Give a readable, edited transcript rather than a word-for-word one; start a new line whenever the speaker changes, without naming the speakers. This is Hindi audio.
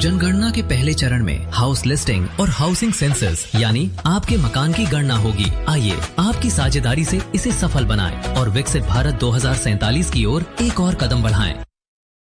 जनगणना के पहले चरण में हाउस लिस्टिंग और हाउसिंग सेंसस यानी आपके मकान की गणना होगी। आइए आपकी साझेदारी से इसे सफल बनाएं और विकसित भारत 2047 की ओर एक और कदम बढ़ाएं।